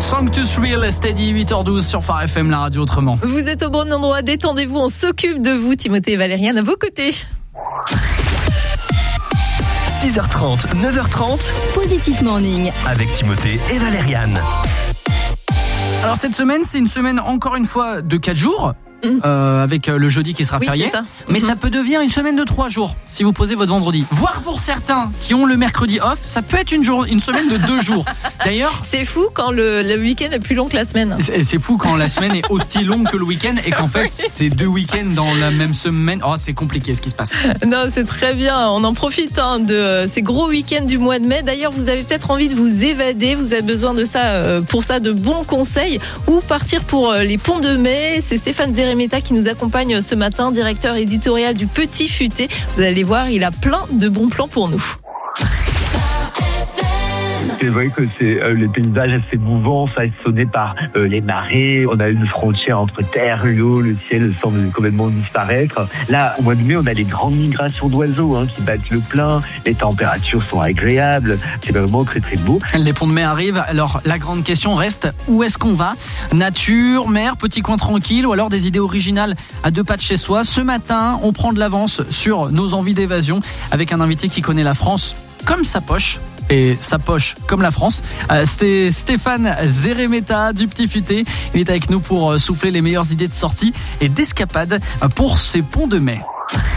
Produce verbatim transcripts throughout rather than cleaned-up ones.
Sanctus Real, Steady, huit heures douze sur Phare F M, la radio autrement. Vous êtes au bon endroit, détendez-vous, on s'occupe de vous, Timothée et Valériane à vos côtés. six heures trente, neuf heures trente, Positif Morning avec Timothée et Valériane. Alors cette semaine, c'est une semaine encore une fois de quatre jours. Mmh. Euh, avec le jeudi qui sera oui, férié, ça. mais mmh. ça peut devenir une semaine de trois jours si vous posez votre vendredi. Voire pour certains qui ont le mercredi off, ça peut être une, jour, une semaine de deux jours. D'ailleurs, c'est fou quand le, le week-end est plus long que la semaine. C'est, c'est fou quand la semaine est aussi longue que le week-end et qu'en fait c'est deux week-ends dans la même semaine. Oh, c'est compliqué ce qui se passe. Non, c'est très bien. On en profite hein, de ces gros week-ends du mois de mai. D'ailleurs, vous avez peut-être envie de vous évader. Vous avez besoin de ça, euh, pour ça, de bons conseils ou partir pour euh, les ponts de mai. C'est Stéphane Zeremeta qui nous accompagne ce matin, directeur éditorial du Petit Futé. Vous allez voir, il a plein de bons plans pour nous. C'est vrai que c'est euh, les paysages assez mouvants, façonnés par euh, les marées. On a une frontière entre terre et eau, le ciel semble complètement disparaître. Là, au mois de mai, on a les grandes migrations d'oiseaux hein, qui battent le plein. Les températures sont agréables. C'est vraiment très très beau. Les ponts de mai arrivent. Alors la grande question reste, où est-ce qu'on va ? Nature, mer, petit coin tranquille ou alors des idées originales à deux pas de chez soi ? Ce matin, on prend de l'avance sur nos envies d'évasion avec un invité qui connaît la France comme sa poche. Et sa poche comme la France. Euh, c'était Stéphane Zeremeta du Petit Futé. Il est avec nous pour souffler les meilleures idées de sortie et d'escapade pour ces ponts de mai.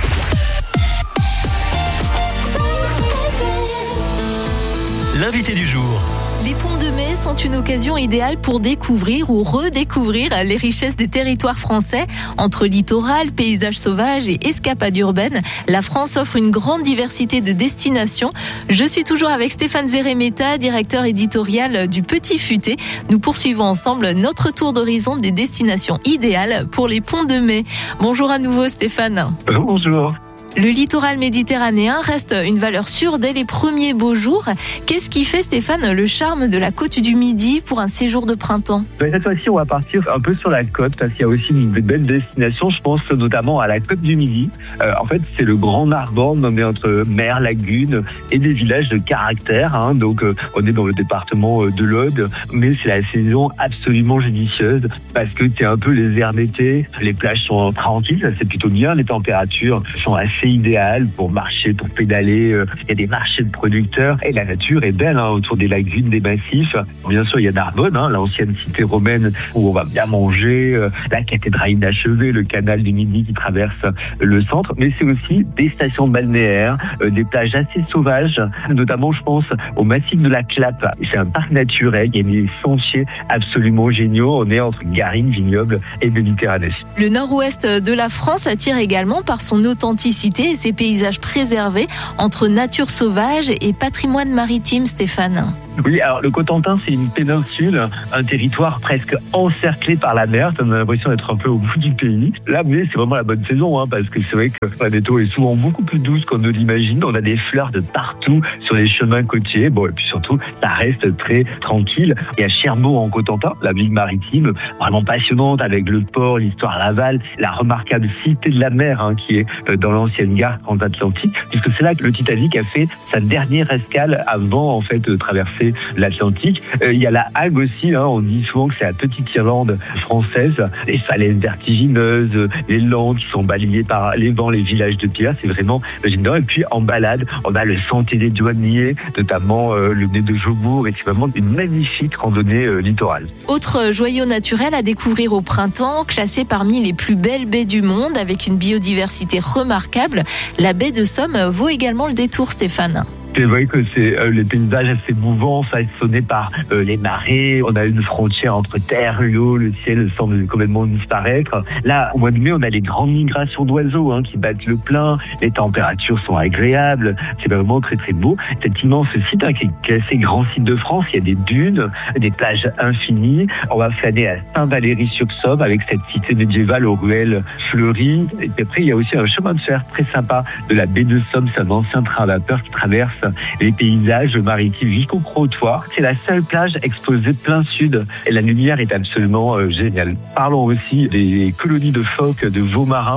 L'invité du jour. Les ponts de mai sont une occasion idéale pour découvrir ou redécouvrir les richesses des territoires français. Entre littoral, paysages sauvages et escapades urbaines, la France offre une grande diversité de destinations. Je suis toujours avec Stéphane Zeremeta, directeur éditorial du Petit Futé. Nous poursuivons ensemble notre tour d'horizon des destinations idéales pour les ponts de mai. Bonjour à nouveau Stéphane. Bonjour. Le littoral méditerranéen reste une valeur sûre dès les premiers beaux jours. Qu'est-ce qui fait, Stéphane, le charme de la côte du Midi pour un séjour de printemps ? Cette fois-ci, on va partir un peu sur la côte parce qu'il y a aussi une belle destination. Je pense notamment à la côte du Midi. Euh, en fait, c'est le grand Narbonne nommé entre mer, lagune et des villages de caractère. Hein. Donc, euh, on est dans le département de l'Aude, mais c'est la saison absolument judicieuse parce que c'est un peu les airs d'été. Les plages sont tranquilles, ça c'est plutôt bien. Les températures sont assez idéal pour marcher, pour pédaler. Il y a des marchés de producteurs et la nature est belle hein, autour des lagunes, des massifs. Bien sûr, il y a Narbonne, hein, l'ancienne cité romaine où on va bien manger, la cathédrale inachevée, le canal du Midi qui traverse le centre. Mais c'est aussi des stations balnéaires, des plages assez sauvages, notamment je pense au massif de la Clappe. C'est un parc naturel, il y a des sentiers absolument géniaux. On est entre Garines, Vignoble et Méditerranée. Le nord-ouest de la France attire également par son authenticité et ses paysages préservés entre nature sauvage et patrimoine maritime, Stéphane. Oui, alors le Cotentin, c'est une péninsule, un territoire presque encerclé par la mer. On a l'impression d'être un peu au bout du pays. Là, mais c'est vraiment la bonne saison, hein, parce que c'est vrai que la météo est souvent beaucoup plus douce qu'on ne l'imagine. On a des fleurs de partout sur les chemins côtiers. Bon, et puis surtout, ça reste très tranquille. Il y a Cherbourg en Cotentin, la ville maritime, vraiment passionnante avec le port, l'histoire Laval, la remarquable cité de la mer, hein, qui est dans l'ancienne gare transatlantique, puisque c'est là que le Titanic a fait sa dernière escale avant, en fait, de traverser l'Atlantique. Euh, il y a la Hague aussi, hein, on dit souvent que c'est la petite Irlande française, les falaises vertigineuses, les landes qui sont balayées par les vents, les villages de pierre, c'est vraiment génial. Et puis en balade, on a le sentier des douaniers, notamment euh, le nez de Jobourg, et c'est vraiment une magnifique randonnée euh, littorale. Autre joyau naturel à découvrir au printemps, classé parmi les plus belles baies du monde avec une biodiversité remarquable, la baie de Somme vaut également le détour, Stéphane. C'est vrai que c'est euh, les paysages assez mouvants, façonnés par euh, les marées. On a une frontière entre terre et eau, le ciel semble complètement disparaître. Là, au mois de mai, on a les grandes migrations d'oiseaux hein, qui battent le plein. Les températures sont agréables. C'est vraiment très très beau. Cet immense site hein, qui est classé grand site de France, il y a des dunes, des plages infinies. On va flâner à Saint-Valery-sur-Somme avec cette cité médiévale aux ruelles fleuries. Et puis après, il y a aussi un chemin de fer très sympa de la baie de Somme. C'est un ancien train à vapeur qui traverse les paysages maritimes jusqu'au Crotoy. C'est la seule plage exposée plein sud et la lumière est absolument euh, géniale. Parlons aussi des colonies de phoques de veaux marins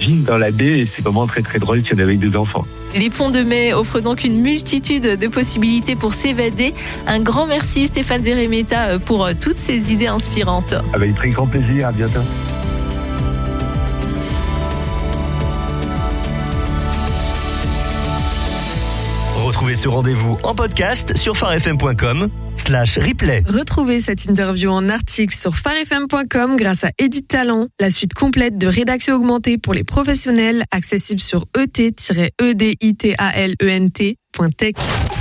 jeans dans la baie et c'est vraiment très très drôle si on est avec des enfants. Les ponts de mai offrent donc une multitude de possibilités pour s'évader. Un grand merci Stéphane Zeremeta pour toutes ces idées inspirantes. Avec très grand plaisir, à bientôt. Retrouvez ce rendez-vous en podcast sur farfm point com slash replay. Retrouvez cette interview en article sur farfm point com grâce à Edit Talent, la suite complète de rédaction augmentée pour les professionnels, accessible sur e t tiret e d i t a l e n t point tech.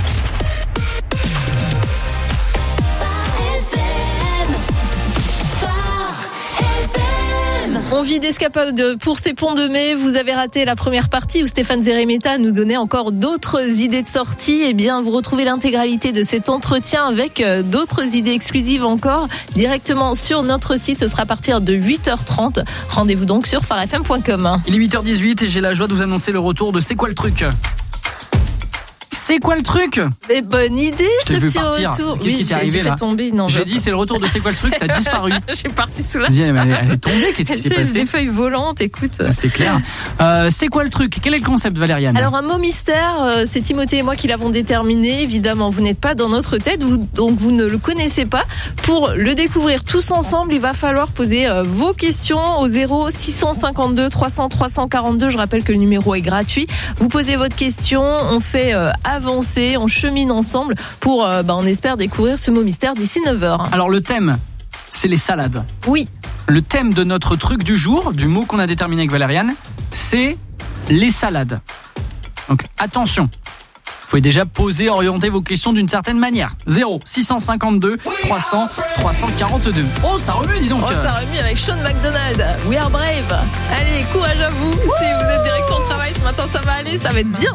On vit d'escapade pour ces ponts de mai. Vous avez raté la première partie où Stéphane Zeremeta nous donnait encore d'autres idées de sortie. Eh bien, vous retrouvez l'intégralité de cet entretien avec d'autres idées exclusives encore directement sur notre site. Ce sera à partir de huit heures trente. Rendez-vous donc sur farfm point com. Il est huit heures dix-huit et j'ai la joie de vous annoncer le retour de C'est quoi le truc ? C'est quoi le truc ? Mais bonne idée, ce petit partir. retour. Qu'est-ce oui, qui t'est arrivé j'ai là fait tomber. Non, J'ai je... dit c'est le retour de C'est quoi le truc ? T'as disparu. J'ai parti sous la Dis, elle, elle est tombée. Qu'est-ce qui s'est J'ai passé ? des feuilles volantes, écoute. C'est clair. Euh, c'est quoi le truc ? Quel est le concept, Valériane ? Alors un mot mystère, euh, c'est Timothée et moi qui l'avons déterminé. Évidemment, vous n'êtes pas dans notre tête, vous, donc vous ne le connaissez pas. Pour le découvrir tous ensemble, il va falloir poser euh, vos questions au zéro six cent cinquante-deux trois cents trois cent quarante-deux. Je rappelle que le numéro est gratuit. Vous posez votre question, on fait euh, avancer, on chemine ensemble pour, euh, bah, on espère découvrir ce mot mystère d'ici neuf heures. Alors le thème, c'est les salades. Oui. Le thème de notre truc du jour, du mot qu'on a déterminé avec Valériane, c'est les salades. Donc attention, vous pouvez déjà poser, orienter vos questions d'une certaine manière. zéro six cent cinquante-deux trois cents trois cent quarante-deux. Oh, ça remue, dis donc. Oh, ça remue avec Sean McDonald. We are brave. Allez, courage à vous. Si vous êtes direction de travail ce matin, ça va aller, ça va être bien.